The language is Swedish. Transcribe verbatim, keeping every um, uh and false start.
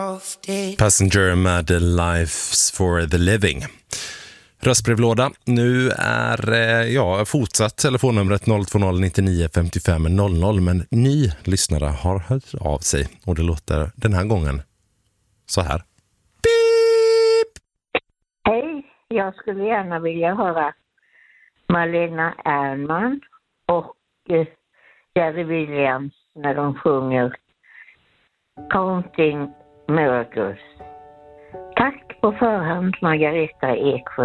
Passenger med Lives for the Living. Röstbrevlåda. Nu är ja, fortsatt telefonnumret noll två noll nio nio fem fem noll noll, men ny lyssnare har hört av sig och det låter den här gången så här. Beep! Hej, jag skulle gärna vilja höra Malena Ernman och eh, Gary Williams när de sjunger Counting Miracles. Tack på förhand, Margareta Eksjö.